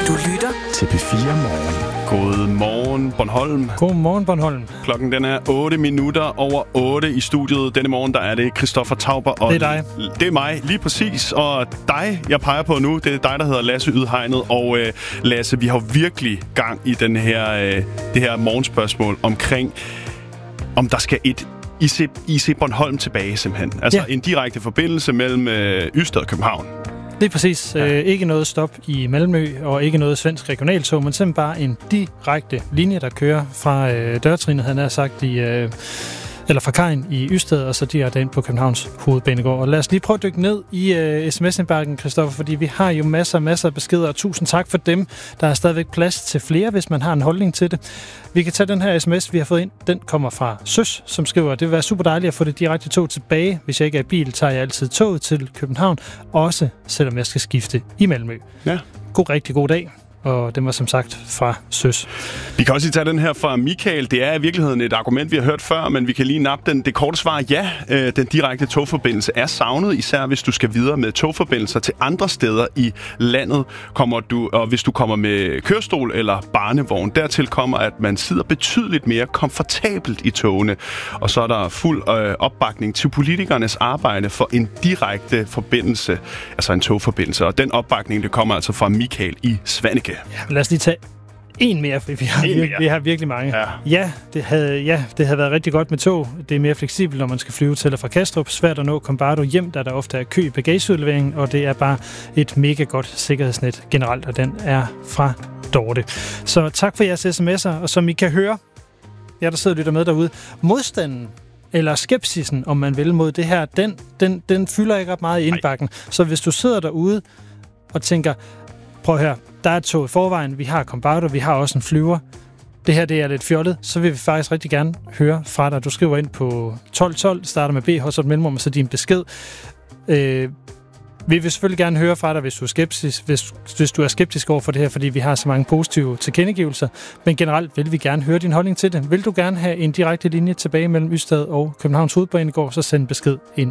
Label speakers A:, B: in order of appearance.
A: Du lytter
B: til P4 Morgen.
C: God morgen, Bornholm.
D: God morgen, Bornholm.
C: Klokken den er 8 minutter over 8 i studiet. Denne morgen, der er det Christoffer Tauber. Og
D: det er dig.
C: Det er mig, lige præcis. Og dig, jeg peger på nu, det er dig, der hedder Lasse Ydhegnet. Og Lasse, vi har virkelig gang i det her morgenspørgsmål omkring, om der skal et IC Bornholm tilbage simpelthen. Altså en direkte forbindelse mellem Ystad og København.
D: Det er præcis. Ikke noget stop i Malmø og ikke noget svensk regionaltog, men simpelthen bare en direkte linje, der kører fra dørtrinet, han har sagt, eller fra kajen i Ystad, og så direkte ind på Københavns Hovedbanegård. Og lad os lige prøve at dykke ned i sms-indbakken, Christoffer, fordi vi har jo masser af beskeder, og tusind tak for dem. Der er stadigvæk plads til flere, hvis man har en holdning til det. Vi kan tage den her sms, vi har fået ind. Den kommer fra Søs, som skriver, det vil være super dejligt at få det direkte tog tilbage. Hvis jeg ikke er i bil, tager jeg altid toget til København, også selvom jeg skal skifte i Malmø. Ja. Rigtig god dag. Og den var som sagt fra Søs.
C: Vi kan også lige tage den her fra Michael. Det er i virkeligheden et argument, vi har hørt før, men vi kan lige nappe den. Det korte svar ja. Den direkte togforbindelse er savnet, især hvis du skal videre med togforbindelser til andre steder i landet. Og hvis du kommer med kørestol eller barnevogn. Dertil kommer, at man sidder betydeligt mere komfortabelt i togene. Og så er der fuld opbakning til politikernes arbejde for en direkte forbindelse, altså en togforbindelse. Og den opbakning, det kommer altså fra Michael i Svaneke.
D: Ja, lad os lige tage en mere, for vi har virkelig mange. Ja, det havde været rigtig godt med tog. Det er mere fleksibelt, når man skal flyve til og fra Kastrup. Svært at nå Kombardo hjem, da der ofte er kø i bagageudleveringen, og det er bare et mega godt sikkerhedsnet generelt, og den er fra Dorte. Så tak for jeres sms'er, og som I kan høre, der sidder og lytter med derude, modstanden eller skepsisen, om man vil, mod det her, den fylder ikke ret meget i indbakken. Så hvis du sidder derude og tænker, prøv at høre, der er et tog i forvejen, vi har Kombardo, vi har også en flyver. Det her, det er lidt fjollet, så vil vi faktisk rigtig gerne høre fra dig. Du skriver ind på 1212, starter med B, hos et mellemrum, og så din besked. Vi vil selvfølgelig gerne høre fra dig, hvis du er skeptisk, hvis du er skeptisk over for det her, fordi vi har så mange positive tilkendegivelser. Men generelt vil vi gerne høre din holdning til det. Vil du gerne have en direkte linje tilbage mellem Ystad og Københavns Hovedbanegård, så send besked ind